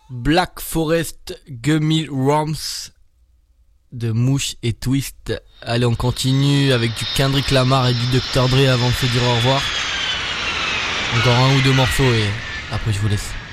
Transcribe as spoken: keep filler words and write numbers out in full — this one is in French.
Black Forest Gummy Worms de Mouche et Twist. Allez, on continue avec du Kendrick Lamar et du docteur Dre avant de se dire au revoir. Encore un ou deux morceaux et après je vous laisse.